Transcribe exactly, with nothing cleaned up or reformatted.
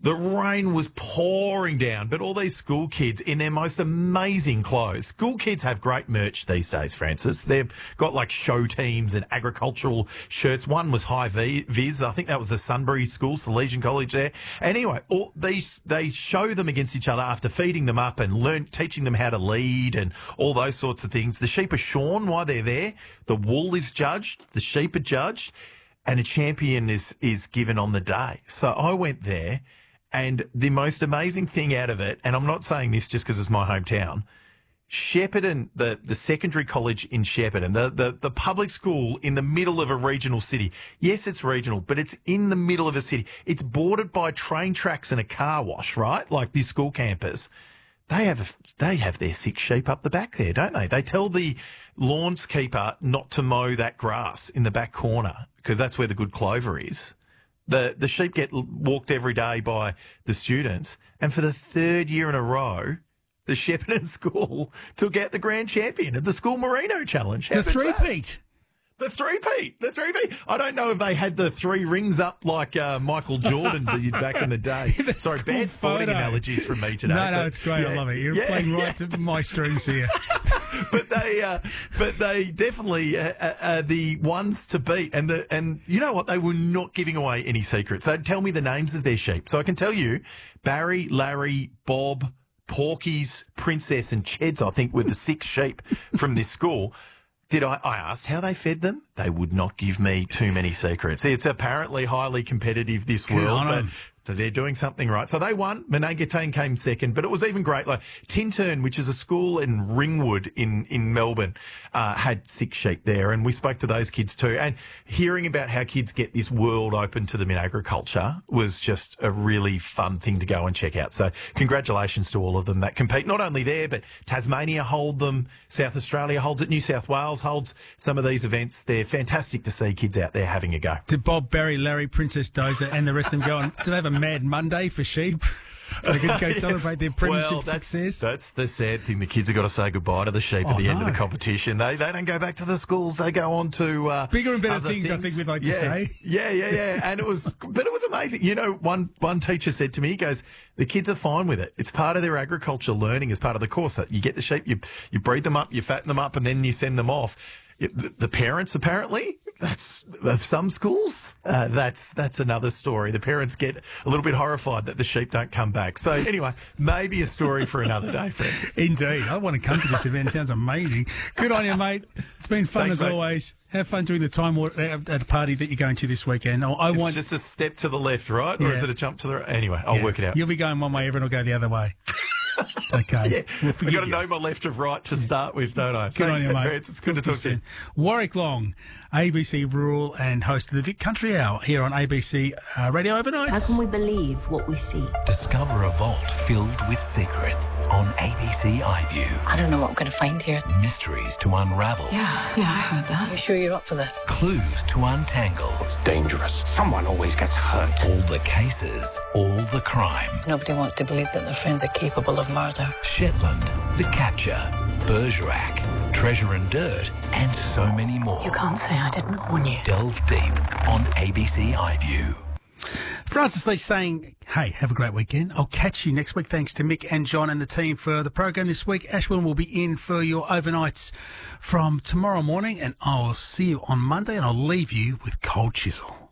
The rain was pouring down, but all these school kids in their most amazing clothes. School kids have great merch these days, Francis. They've got like show teams and agricultural shirts. One was High Vis. I think that was the Sunbury School, Salesian College there. Anyway, all these, they show them against each other after feeding them up and learn, teaching them how to lead and all those sorts of things. The sheep are shorn while they're there. The wool is judged. The sheep are judged. And a champion is, is given on the day. So I went there. And the most amazing thing out of it, and I'm not saying this just because it's my hometown, Shepparton, the, the secondary college in Shepparton, the, the, the public school in the middle of a regional city. Yes, it's regional, but it's in the middle of a city. It's bordered by train tracks and a car wash, right? Like this school campus. They have a, they have their sick sheep up the back there, don't they? They tell the lawnskeeper not to mow that grass in the back corner because that's where the good clover is. The the sheep get walked every day by the students, and for the third year in a row, the Shepparton school took out the grand champion of the school Merino Challenge. The three-peat. The three-peat. The three-peat. I don't know if they had the three rings up like uh, Michael Jordan did back in the day. Sorry, bad sporting photo. analogies from me today. No, no, but, it's great. Yeah, I love it. You're yeah, playing right yeah. to my strings here. But they, uh, but they definitely uh, uh, are the ones to beat. And the, and you know what? They were not giving away any secrets. They'd tell me the names of their sheep. So I can tell you, Barry, Larry, Bob, Porky's, Princess and Cheds, I think, were the six sheep from this school. Did I, I asked how they fed them. They would not give me too many secrets. It's apparently highly competitive, this Good world, on but 'em. they're doing something right. So they won. Menangatane came second, but it was even great. Like Tintern, which is a school in Ringwood in, in Melbourne, uh, had six sheep there. And we spoke to those kids too. And hearing about how kids get this world open to them in agriculture was just a really fun thing to go and check out. So congratulations to all of them that compete. Not only there, but Tasmania hold them. South Australia holds it. New South Wales holds some of these events. They're fantastic to see kids out there having a go. Did Bob, Barry, Larry, Princess Dozer and the rest of them go on? Do they have a Mad Monday for sheep? So they can go celebrate their premiership well, that's, success. That's the sad thing. The kids have got to say goodbye to the sheep Oh, at the end no. of the competition. They they don't go back to the schools. They go on to uh, bigger and better other things, things. I think we'd like to yeah. say. Yeah, yeah, yeah. And it was, but it was amazing. You know, one one teacher said to me, he goes, "The kids are fine with it. It's part of their agricultural learning as part of the course. That you get the sheep, you you breed them up, you fatten them up, and then you send them off." It, the, the parents apparently. That's of some schools. Uh, that's that's another story. The parents get a little bit horrified that the sheep don't come back. So anyway, maybe a story for another day, Francis. Indeed, I want to come to this event. It sounds amazing. Good on you, mate. It's been fun Thanks, as mate. always. Have fun during the time wa- at the party that you're going to this weekend. I I It's want just a step to the left, right, or Yeah. is it a jump to the right? Anyway, I'll yeah. work it out. You'll be going one way, everyone will go the other way. It's okay. Yeah, We'll I've forgive got to you. know my left of right to start with, don't I? Good Thanks, on you, mate. Francis. It's good to talk to you. soon. Warwick Long, A B C Rural and host of the Vic Country Hour here on A B C uh, Radio Overnight. How can we believe what we see? Discover a vault filled with secrets on A B C iView. I don't know what I'm going to find here. Mysteries to unravel. Yeah, yeah, I heard that. You sure you're up for this? Clues to untangle. It's dangerous. Someone always gets hurt. All the cases, all the crime. Nobody wants to believe that their friends are capable of murder. Shetland, The Capture, Bergerac, Treasure and Dirt, and so many more. You can't say I didn't warn you. Delve deep on A B C iView. Francis Leach saying, hey, have a great weekend. I'll catch you next week. Thanks to Mick and John and the team for the program this week. Ashwin will be in for your overnights from tomorrow morning, and I'll see you on Monday, and I'll leave you with Cold Chisel.